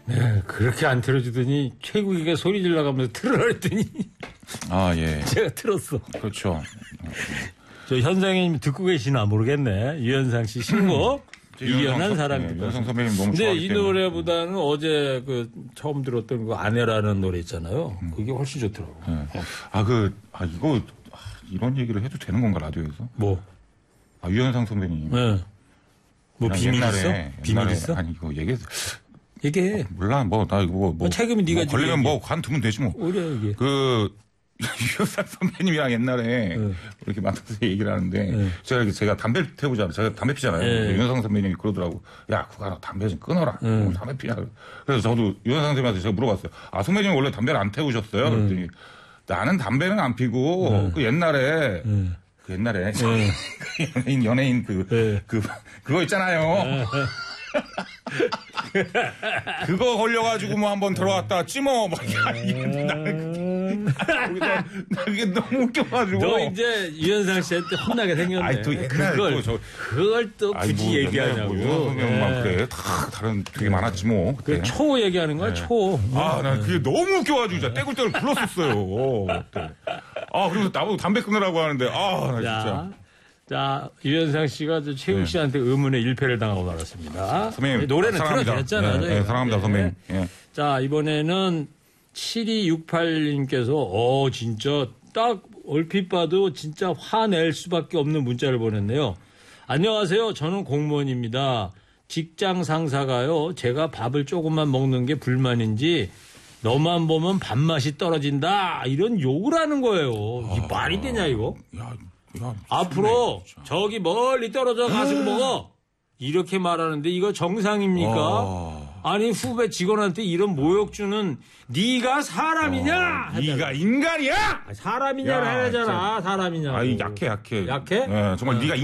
네, 그렇게 안 틀어주더니 최국이가 소리 질러가면서 틀으라 했더니 아, 예. 제가 틀었어. 그렇죠. 저 현상님 듣고 계시나 모르겠네. 유현상 씨 신곡 이연한 사랑 듣고. 유현상 선배님 너무 근데 좋아하기 이 때문에. 노래보다는 어제 그 처음 들었던 그 아내라는 노래 있잖아요. 그게 훨씬 좋더라고. 네. 이거 이런 얘기를 해도 되는 건가 라디오에서? 뭐? 유현상 선배님. 네. 뭐 비밀 있어? 옛날에, 비밀 있어? 아니 이거 얘기해. 몰라 나 이거 책임은 네가 걸리면 뭐 관두면 되지 뭐. 우리야 이게. 유현상 선배님이랑 옛날에 이렇게 만나서 얘기를 하는데 제가 담배 태우잖아요. 제가 담배 피잖아요. 유현상 선배님이 그러더라고. 야, 그거 담배 좀 끊어라. 담배 피냐. 그래서 저도 유현상 선배님한테 제가 물어봤어요. 선배님 원래 담배를 안 태우셨어요? 그랬더니 나는 담배는 안 피고 그 옛날에 연예인 그거 있잖아요. 그거 걸려가지고 뭐 한번 들어왔다 찌모 막 나는 그게 너무 웃겨가지고. 너 이제 유현상 씨한테 혼나게 생겼네. 또 옛날에 그걸 또 굳이 얘기하냐고. 유현상만 그래. 다 다른 되게 많았지 뭐. 그 초 얘기하는 거야 초. 난 그게 너무 웃겨가지고 진짜 떼굴떼굴 불렀었어요. 그래서 나보고 담배 끊으라고 하는데 나 진짜. 자, 유현상 씨가 최욱 씨한테 의문의 일패를 당하고 말았습니다. 선배님, 노래는 사랑합니다. 틀어드렸잖아요. 네, 사랑합니다, 선배님. 예. 자, 이번에는 7268님께서, 진짜 딱 얼핏 봐도 진짜 화낼 수밖에 없는 문자를 보냈네요. 안녕하세요. 저는 공무원입니다. 직장 상사가요, 제가 밥을 조금만 먹는 게 불만인지, 너만 보면 밥맛이 떨어진다. 이런 욕을 하는 거예요. 이게 말이 되냐, 이거? 앞으로 저기 멀리 떨어져 가서 먹어 이렇게 말하는데 이거 정상입니까? 아니 후배 직원한테 이런 모욕 주는 네가 사람이냐? 네가 인간이야? 사람이냐 해야잖아. 사람이냐? 약해. 약해? 네, 정말 네가